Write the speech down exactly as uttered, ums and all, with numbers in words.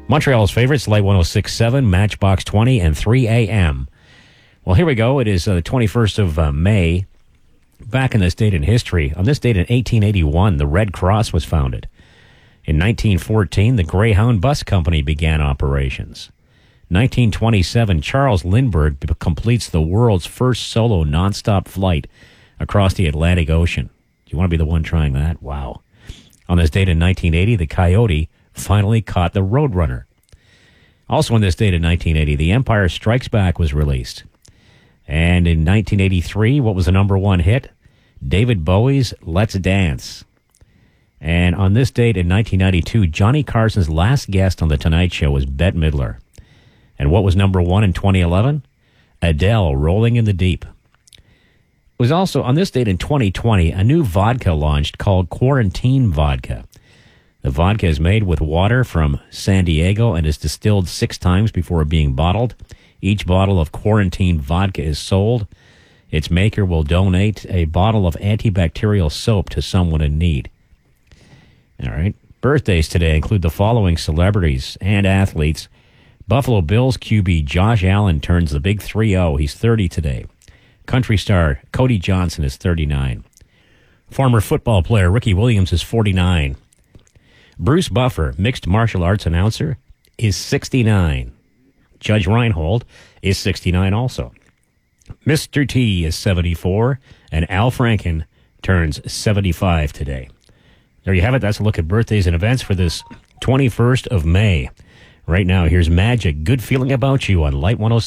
Montreal's favorites, Light one oh six point seven, Matchbox twenty, and three A M. Well, here we go. It is uh, the twenty-first of uh, May. Back in this date in history, on this date in eighteen eighty-one, the Red Cross was founded. In nineteen fourteen, the Greyhound Bus Company began operations. nineteen twenty-seven, Charles Lindbergh b- completes the world's first solo nonstop flight across the Atlantic Ocean. Do you want to be the one trying that? Wow. On this date in nineteen eighty, the Coyote finally caught the Roadrunner. Also on this date in nineteen eighty, The Empire Strikes Back was released. And in nineteen eighty-three, what was the number one hit? David Bowie's Let's Dance. And on this date in nineteen ninety-two, Johnny Carson's last guest on The Tonight Show was Bette Midler. And what was number one in twenty eleven? Adele, Rolling in the Deep. It was also on this date in twenty twenty, a new vodka launched called Quarantine Vodka. The vodka is made with water from San Diego and is distilled six times before being bottled. Each bottle of Quarantine Vodka is sold. Its maker will donate a bottle of antibacterial soap to someone in need. All right. Birthdays today include the following celebrities and athletes. Buffalo Bills Q B Josh Allen turns the big three oh. He's thirty today. Country star Cody Johnson is thirty-nine. Former football player Ricky Williams is forty-nine. Bruce Buffer, mixed martial arts announcer, is sixty-nine. Judge Reinhold is sixty-nine also. Mister T is seventy-four, and Al Franken turns seventy-five today. There you have it. That's a look at birthdays and events for this twenty-first of May. Right now, here's Magic, Good Feeling About You on Light one oh six.